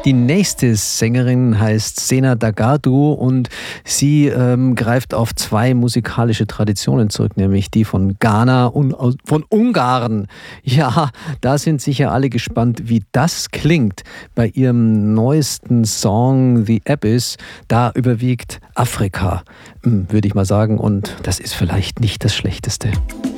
Die nächste Sängerin heißt Sena Dagadu und sie greift auf zwei musikalische Traditionen zurück, nämlich die von Ghana und von Ungarn. Ja, da sind sicher alle gespannt, wie das klingt. Bei ihrem neuesten Song The Abyss, da überwiegt Afrika, würde ich mal sagen, und das ist vielleicht nicht das Schlechteste.